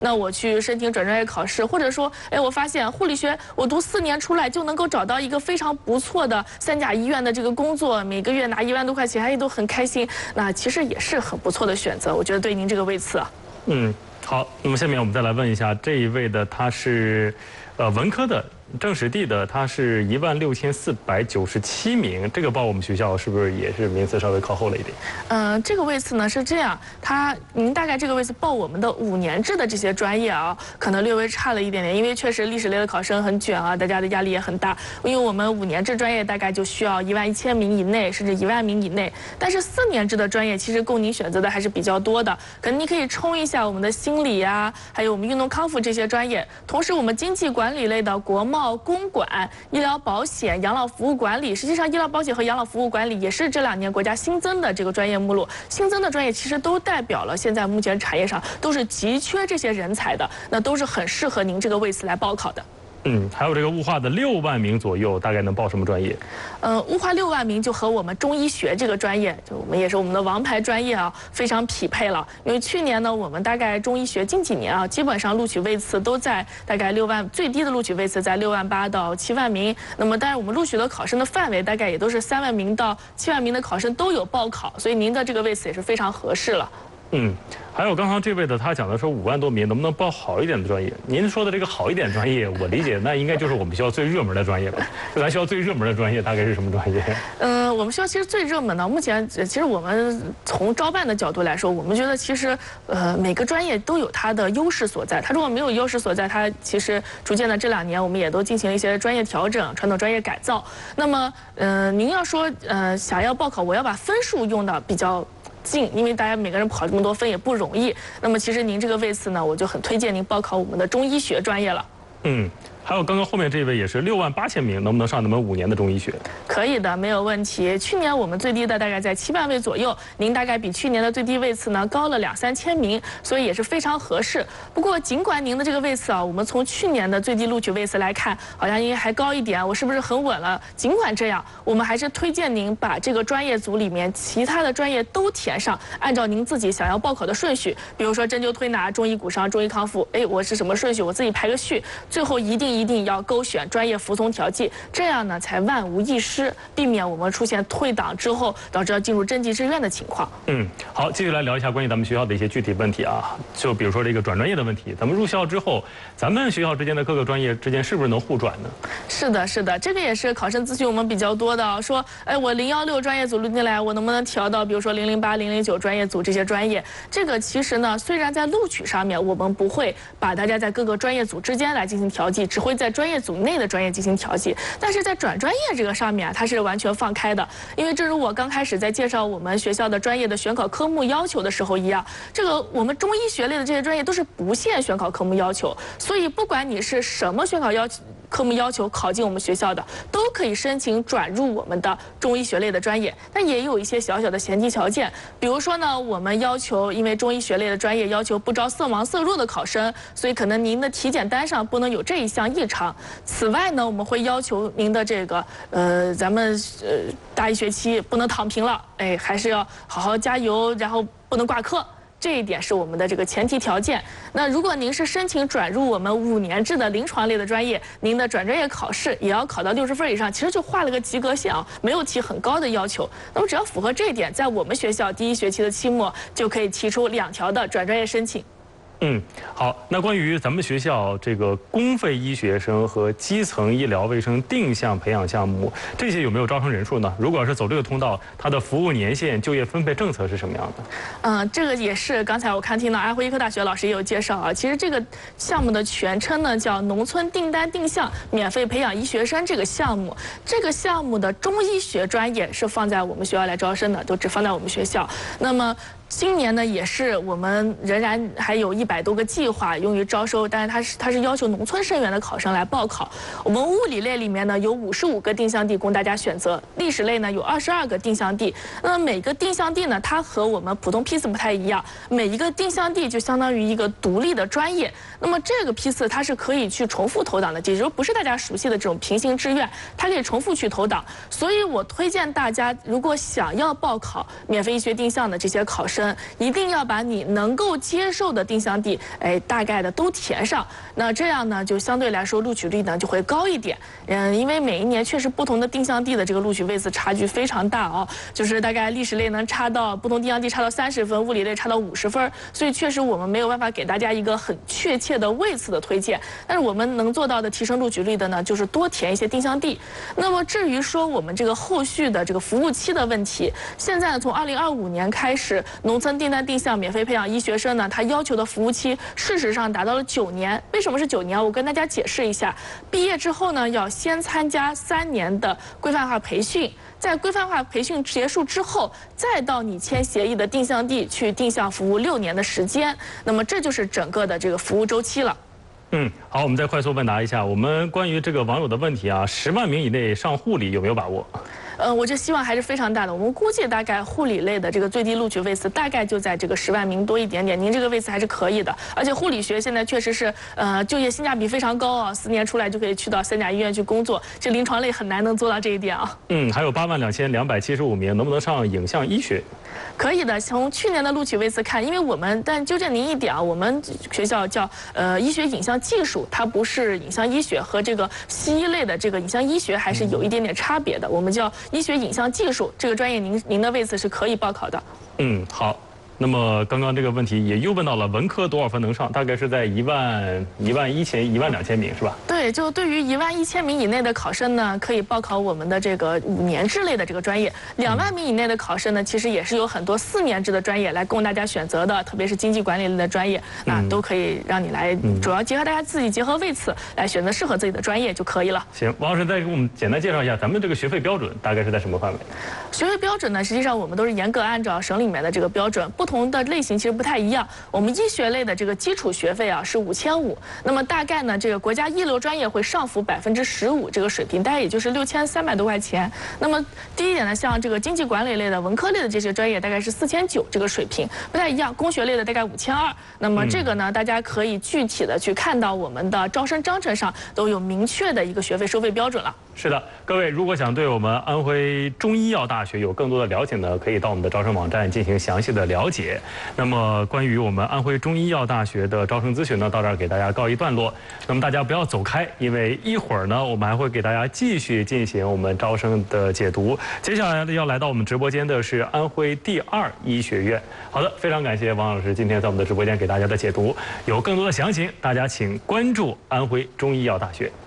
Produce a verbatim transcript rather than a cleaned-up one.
那我去申请转专业考试，或者说，哎，我发现护理学我读四年出来就能够找到一个非常不错的三甲医院的这个工作，每个月拿一万多块钱，哎，都很开心。那其实也是很不错的选择，我觉得对您这个位次啊。嗯， 好，那么下面我们再来问一下这一位的，他是，呃，文科的。 政史地的，他是一万六千四百九十七名，这个报我们学校是不是也是名次稍微靠后了一点？ 嗯、呃，这个位次呢是这样，他您大概这个位次报我们的五年制的这些专业啊，可能略微差了一点点，因为确实历史类的考生很卷啊，大家的压力也很大。因为我们五年制专业大概就需要一万一千名以内，甚至一万名以内，但是四年制的专业其实供您选择的还是比较多的，可能你可以冲一下我们的心理啊，还有我们运动康复这些专业，同时我们经济管理类的国贸。 公管、医疗保险、养老服务管理，实际上医疗保险和养老服务管理也是这两年国家新增的这个专业目录。新增的专业其实都代表了现在目前产业上都是急缺这些人才的，那都是很适合您这个位次来报考的。 嗯，还有这个物化的六万名左右，大概能报什么专业？ 呃，物化六万名就和我们中医学这个专业，就我们也是我们的王牌专业啊，非常匹配了。因为去年呢，我们大概中医学近几年啊，基本上录取位次都在大概六万，最低的录取位次在六万八到七万名。那么，但是我们录取的考生的范围大概也都是三万名到七万名的考生都有报考，所以您的这个位次也是非常合适了。 嗯，还有刚刚这位的，他讲的说五万多名能不能报好一点的专业？您说的这个好一点专业，我理解那应该就是我们学校最热门的专业吧？咱学校最热门的专业大概是什么专业？ 嗯、呃，我们学校其实最热门的，目前其实我们从招办的角度来说，我们觉得其实呃每个专业都有它的优势所在。它如果没有优势所在，它其实逐渐的这两年我们也都进行了一些专业调整、传统专业改造。那么，呃，您要说呃想要报考，我要把分数用的比较。 近，因为大家每个人考这么多分也不容易。那么其实您这个位次呢，我就很推荐您报考我们的中医学专业了。 嗯。 还有刚刚后面这位也是六万八千名，能不能上咱们五年的中医学？ 可以的，没有问题。去年我们最低的大概在七万位左右，您大概比去年的最低位次呢高了两三千名，所以也是非常合适。不过尽管您的这个位次啊，我们从去年的最低录取位次来看，好像应该还高一点，我是不是很稳了？尽管这样，我们还是推荐您把这个专业组里面其他的专业都填上，按照您自己想要报考的顺序，比如说针灸推拿、中医骨伤、中医康复，哎，我是什么顺序，我自己排个序，最后一定。 一定要勾选专业服从调剂，这样呢才万无一失，避免我们出现退档之后导致要进入征集志愿的情况。 嗯，好，继续来聊一下关于咱们学校的一些具体问题啊，就比如说这个转专业的问题，咱们入校之后，咱们学校之间的各个专业之间是不是能互转呢？ 是的，是的，这个也是考生咨询我们比较多的，说，哎，我零幺六专业组录进来，我能不能调到比如说零零八、零零九专业组这些专业？这个其实呢，虽然在录取上面我们不会把大家在各个专业组之间来进行调剂，只会在专业组内的专业进行调剂，但是在转专业这个上面，它是完全放开的。因为正如我刚开始在介绍我们学校的专业的选考科目要求的时候一样，这个我们中医学类的这些专业都是不限选考科目要求，所以不管你是什么选考要求。 科目要求考进我们学校的，都可以申请转入我们的中医学类的专业。但也有一些小小的前提条件，比如说呢，我们要求，因为中医学类的专业要求不招色盲色弱的考生，所以可能您的体检单上不能有这一项异常。此外呢，我们会要求您的这个，呃，咱们呃大一学期不能躺平了，哎，还是要好好加油，然后不能挂科。 这一点是我们的这个前提条件。那如果您是申请转入我们五年制的临床类的专业，您的转专业考试也要考到六十分以上，其实就画了个及格线啊，没有提很高的要求。那么只要符合这一点，在我们学校第一学期的期末就可以提出两条的转专业申请。 嗯，好。那关于咱们学校这个公费医学生和基层医疗卫生定向培养项目，这些有没有招生人数呢？如果要是走这个通道，它的服务年限、就业分配政策是什么样的？ 嗯，这个也是刚才我看听到安徽医科大学老师也有介绍啊。其实这个项目的全称呢叫农村订单定向免费培养医学生这个项目。这个项目的中医学专业是放在我们学校来招生的，就只放在我们学校。那么。 今年呢，也是我们仍然还有一百多个计划用于招收，但是它是它是要求农村生源的考生来报考。我们物理类里面呢有五十五个定向地供大家选择，历史类呢有二十二个定向地。那么每个定向地呢，它和我们普通批次不太一样，每一个定向地就相当于一个独立的专业。那么这个批次它是可以去重复投档的，也就是不是大家熟悉的这种平行志愿，它可以重复去投档。所以我推荐大家，如果想要报考免费医学定向的这些考生。 生，一定要把你能够接受的定向地，哎，大概的都填上。那这样呢，就相对来说录取率呢就会高一点。嗯，因为每一年确实不同的定向地的这个录取位次差距非常大哦，就是大概历史类能差到不同定向地差到三十分，物理类差到五十分，所以确实我们没有办法给大家一个很确切的位次的推荐。但是我们能做到的提升录取率的呢，就是多填一些定向地。那么至于说我们这个后续的这个服务期的问题，现在呢从二零二五年开始，农村订单定向免费培养医学生呢，它要求的服务期事实上达到了九年。为什么是九年？我跟大家解释一下，毕业之后呢，要先参加三年的规范化培训，在规范化培训结束之后，再到你签协议的定向地去定向服务六年的时间。那么这就是整个的这个服务周期了。 嗯，好，我们再快速问答一下，我们关于这个网友的问题啊，十万名以内上护理有没有把握？ 呃，我这希望还是非常大的。我们估计大概护理类的这个最低录取位次大概就在这个十万名多一点点。您这个位次还是可以的，而且护理学现在确实是呃就业性价比非常高啊，四年出来就可以去到三甲医院去工作，这临床类很难能做到这一点啊。 嗯，还有八万两千两百七十五名，能不能上影像医学？ 可以的，从去年的录取位次看，因为我们但纠正您一点啊，我们学校叫呃医学影像技术，它不是影像医学，和这个西医类的这个影像医学还是有一点点差别的。我们叫医学影像技术这个专业您，您的位次是可以报考的。 嗯，好。那么刚刚这个问题也又问到了文科多少分能上，大概是在一万一万一千一万两千名是吧？ 对，就对于一万一千名以内的考生呢，可以报考我们的这个五年制类的这个专业；两万名以内的考生呢，其实也是有很多四年制的专业来供大家选择的，特别是经济管理类的专业，那都可以让你来，主要结合大家自己结合位次来选择适合自己的专业就可以了。 行，王老师再给我们简单介绍一下咱们这个学费标准大概是在什么范围？ 学费标准呢，实际上我们都是严格按照省里面的这个标准，不同的类型其实不太一样。我们医学类的这个基础学费啊是五千五，那么大概呢这个国家一流专业会上浮百分之十五这个水平，大概也就是六千三百多块钱。那么第一点呢，像这个经济管理类的、文科类的这些专业大概是四千九这个水平，不太一样。工学类的大概五千二。那么这个呢，大家可以具体的去看到我们的招生章程上都有明确的一个学费收费标准了。 是的，各位如果想对我们安徽中医药大学有更多的了解呢，可以到我们的招生网站进行详细的了解。那么关于我们安徽中医药大学的招生咨询呢，到这儿给大家告一段落。那么大家不要走开，因为一会儿呢，我们还会给大家继续进行我们招生的解读。接下来要来到我们直播间的是安徽第二医学院。好的，非常感谢王老师今天在我们的直播间给大家的解读。有更多的详情，大家请关注安徽中医药大学。